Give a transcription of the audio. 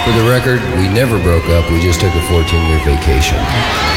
For the record, we never broke up, we just took a 14-year vacation.